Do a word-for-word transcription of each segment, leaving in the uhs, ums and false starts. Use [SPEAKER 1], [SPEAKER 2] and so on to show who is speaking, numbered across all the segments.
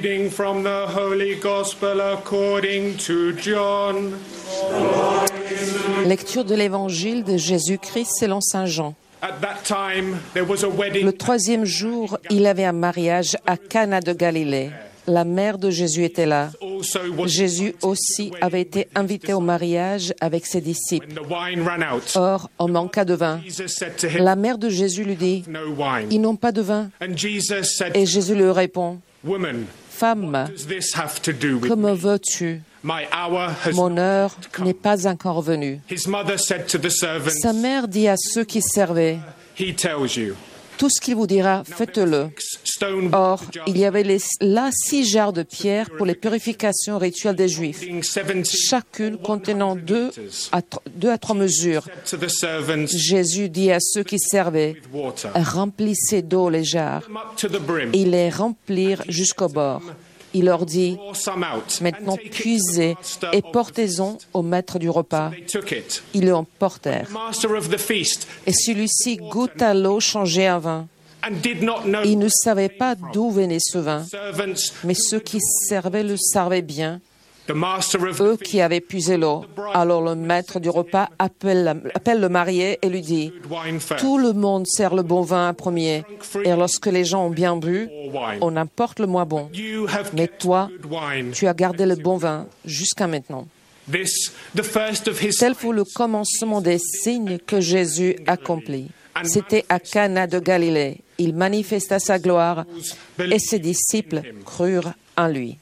[SPEAKER 1] Reading from the Holy Gospel according to John.
[SPEAKER 2] Lecture de l'Évangile de Jésus-Christ selon saint Jean.
[SPEAKER 1] At that time, there was a wedding.
[SPEAKER 2] Le troisième jour, il avait un mariage à Cana de Galilée. La mère de Jésus était là. Jésus aussi avait été invité au mariage avec ses disciples.
[SPEAKER 1] When the wine ran out,
[SPEAKER 2] Or, on manqua de vin.
[SPEAKER 1] Jesus said to him,
[SPEAKER 2] La mère de Jésus lui dit,
[SPEAKER 1] "No wine."
[SPEAKER 2] « Ils n'ont pas de vin.
[SPEAKER 1] And Jesus » said,
[SPEAKER 2] Et Jésus lui répond,
[SPEAKER 1] "Woman,
[SPEAKER 2] « Femme,
[SPEAKER 1] does this have to do with
[SPEAKER 2] que me
[SPEAKER 1] me?
[SPEAKER 2] veux-tu?
[SPEAKER 1] My hour has
[SPEAKER 2] Mon
[SPEAKER 1] not
[SPEAKER 2] heure
[SPEAKER 1] come."
[SPEAKER 2] n'est pas encore venue. »
[SPEAKER 1] His mother said to the servants,
[SPEAKER 2] Sa mère dit à ceux qui servaient,
[SPEAKER 1] "He tells you."
[SPEAKER 2] « Tout ce qu'il vous dira, faites-le. »
[SPEAKER 1] Stone
[SPEAKER 2] Or, il y avait les- là six jarres de pierre pour les purifications rituelles des Juifs, chacune contenant deux à, tr- deux à trois mesures.
[SPEAKER 1] to the servants,
[SPEAKER 2] Jésus dit à ceux qui servaient,
[SPEAKER 1] water.
[SPEAKER 2] « Remplissez d'eau les jarres.
[SPEAKER 1] Them up to the brim. »
[SPEAKER 2] Ils les remplirent jusqu'au bord. Il leur dit,
[SPEAKER 1] Pour some out.
[SPEAKER 2] « Maintenant
[SPEAKER 1] And take it to the
[SPEAKER 2] puisez
[SPEAKER 1] master
[SPEAKER 2] et
[SPEAKER 1] of the
[SPEAKER 2] portez-en
[SPEAKER 1] feast.
[SPEAKER 2] au maître du repas.
[SPEAKER 1] They took it.
[SPEAKER 2] Ils le portèrent.
[SPEAKER 1] The master of the feast
[SPEAKER 2] Et celui-ci goûta l'eau changée en vin.
[SPEAKER 1] and did not know.
[SPEAKER 2] Il ne savait pas d'où venait ce vin,
[SPEAKER 1] Servants,
[SPEAKER 2] mais ceux qui servaient le savaient bien,
[SPEAKER 1] the master of
[SPEAKER 2] eux
[SPEAKER 1] the
[SPEAKER 2] qui avaient puisé l'eau. Alors le maître du repas appelle, la- appelle le marié et lui dit,
[SPEAKER 1] feast wine first.
[SPEAKER 2] tout le monde sert le bon vin en premier, et lorsque les gens ont bien bu, on apporte le moins bon.
[SPEAKER 1] You have
[SPEAKER 2] Mais
[SPEAKER 1] kept
[SPEAKER 2] toi,
[SPEAKER 1] good wine.
[SPEAKER 2] tu as gardé le bon vin jusqu'à maintenant.
[SPEAKER 1] This, the first of his
[SPEAKER 2] Tel fut le
[SPEAKER 1] signs.
[SPEAKER 2] commencement des signes que Jésus accomplit. C'était à Cana de Galilée. Il manifesta sa gloire et ses disciples crurent en lui.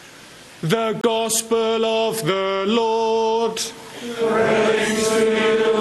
[SPEAKER 1] The gospel of the Lord. Praise to you,